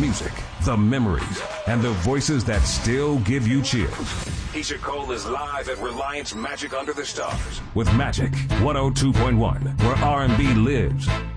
music, the memories, and the voices that still give you chills. Keisha Cole is live at Reliance Magic Under the Stars. With Magic 102.1, where R&B lives.